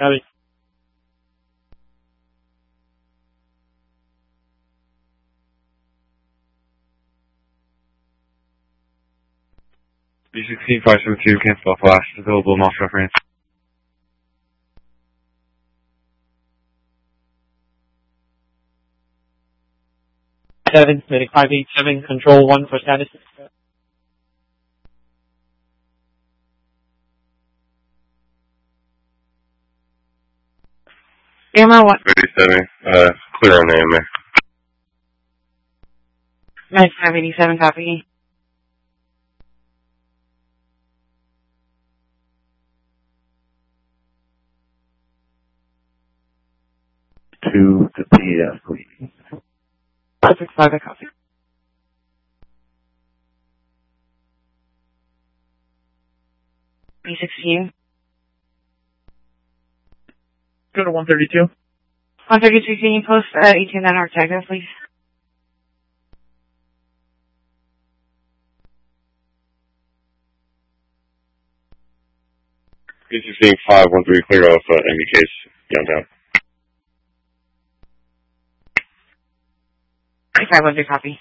Copy. B16572, cancel flash, available Moss reference. 587, control 1 for status. AMR 1. 37, clear on the AMA. 9587, copy. To the PF, please. 565, copy. B16. Go to 132. 132, can you post 18 on our tag there, please? B16513, clear off enemy case downtown. 513, copy.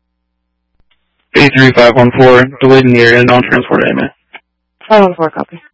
A3514, delayed in the area, non-transport AMA. 514, copy.